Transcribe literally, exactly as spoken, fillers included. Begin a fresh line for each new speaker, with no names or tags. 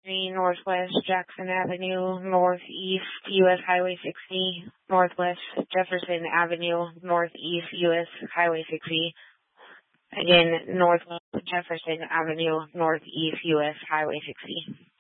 three, Northwest Jackson Avenue, Northeast U S Highway sixty, Northwest Jefferson Avenue, Northeast U S Highway sixty. Again, Northwest Jefferson Avenue, Northeast U S Highway sixty.